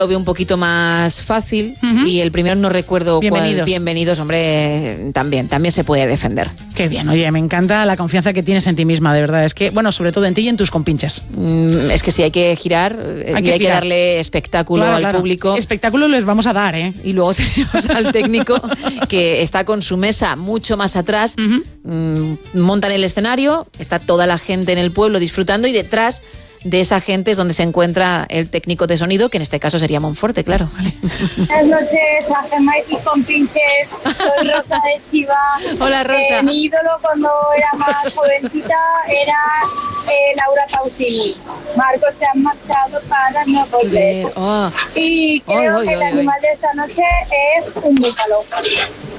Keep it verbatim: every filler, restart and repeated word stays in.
lo veo un poquito más fácil, uh-huh. y el primero no recuerdo Bienvenidos. cuál. Bienvenidos, hombre, también, también se puede defender. Qué bien, oye, me encanta la confianza que tienes en ti misma, de verdad. Es que, bueno, sobre todo en ti y en tus compinches. Mm, es que sí, hay que girar, hay, y que, hay que darle espectáculo claro, al claro. público. Espectáculo les vamos a dar, ¿eh? Y luego tenemos al técnico que está con su mesa mucho más atrás, uh-huh. mm, montan el escenario, está toda la gente en el pueblo disfrutando y detrás de esa gente es donde se encuentra el técnico de sonido, que en este caso sería Monforte, claro. Vale. Buenas noches, a Gemma y tus compinches. Soy Rosa de Chiva. Hola, Rosa. Eh, mi ídolo cuando era más jovencita era eh, Laura Pausini. Marcos, te han marchado para no volver. Oh. Y creo oh, oh, que oh, el oh, animal oh. de esta noche es un búfalo.